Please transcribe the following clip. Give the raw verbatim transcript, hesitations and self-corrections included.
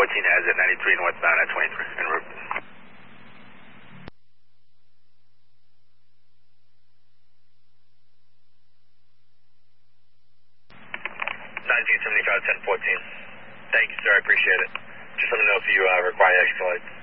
fourteen has it, ninety-three northbound at twenty-three en route. nineteen seventy-five, ten fourteen. Thank you, sir. I appreciate it. Just let me know if you uh, require extra light.